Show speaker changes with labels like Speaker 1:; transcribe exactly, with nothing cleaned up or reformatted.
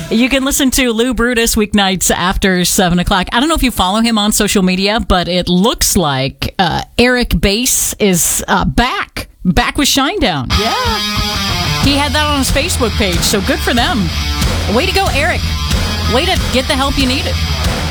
Speaker 1: You can listen to Lou Brutus weeknights after seven o'clock. I don't know if you follow him on social media, but it looks like uh, Eric Bass is uh, back. Back with Shinedown. Yeah. He had that on his Facebook page, so good for them. Way to go, Eric. Way to get the help you needed.